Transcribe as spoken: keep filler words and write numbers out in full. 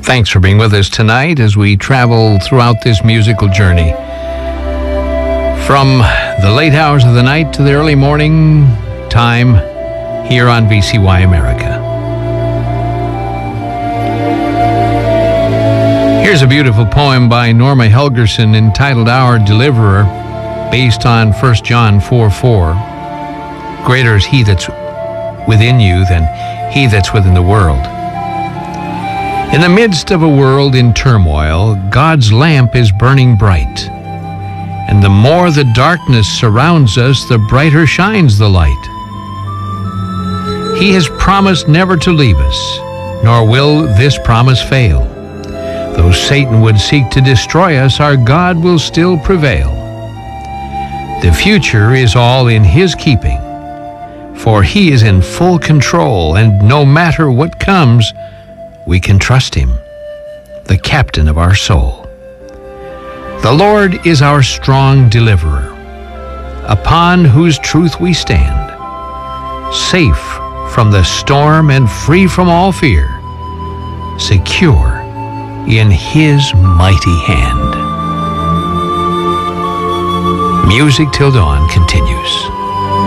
Thanks for being with us tonight as we travel throughout this musical journey. From the late hours of the night to the early morning time here on V C Y America. Here's a beautiful poem by Norma Helgerson entitled Our Deliverer, based on First John four four. Greater is he that's within you than he that's within the world. In the midst of a world in turmoil, God's lamp is burning bright. And the more the darkness surrounds us, the brighter shines the light. He has promised never to leave us, nor will this promise fail. Though Satan would seek to destroy us, our God will still prevail. The future is all in His keeping, for He is in full control, and no matter what comes, we can trust Him, the captain of our soul. The Lord is our strong deliverer, upon whose truth we stand, safe from the storm and free from all fear, secure in His mighty hand. Music Till Dawn continues.